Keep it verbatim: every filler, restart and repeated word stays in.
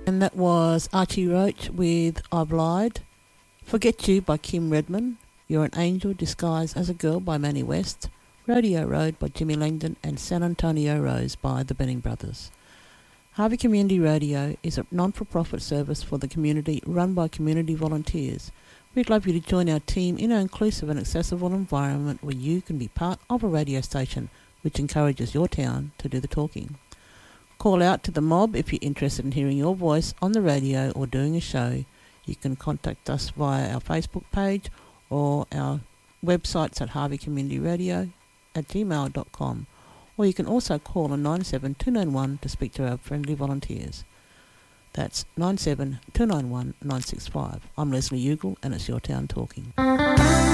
And that was Archie Roach with I've Lied. Forget You by Kim Redmond. You're an Angel Disguised as a Girl by Manny West. Rodeo Road by Jimmy Langdon and San Antonio Rose by the Benning Brothers. Harvey Community Radio is a non-for-profit service for the community run by community volunteers. We'd love you to join our team in an inclusive and accessible environment where you can be part of a radio station which encourages your town to do the talking. Call out to the mob if you're interested in hearing your voice on the radio or doing a show. You can contact us via our Facebook page or our websites at harvey community radio at gmail dot com. Or you can also call on nine seven two nine one to speak to our friendly volunteers. That's nine seven two nine one nine six five. I'm Leslie Ugle and it's Your Town Talking.